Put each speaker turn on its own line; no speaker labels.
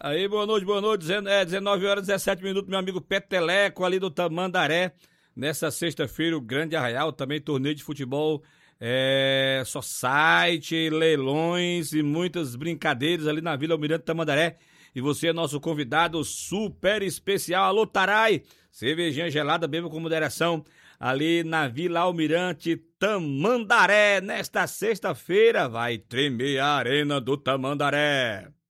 Aí, boa noite, 19 horas e 17 minutos, meu amigo Peteleco ali do Tamandaré. Nessa sexta-feira, o Grande Arraial, também torneio de futebol, só site, leilões e muitas brincadeiras ali na Vila Almirante Tamandaré. E você é nosso convidado super especial. Alô, Tarai! Cervejinha gelada, beba com moderação, ali na Vila Almirante Tamandaré. Nesta sexta-feira vai tremer a Arena do Tamandaré.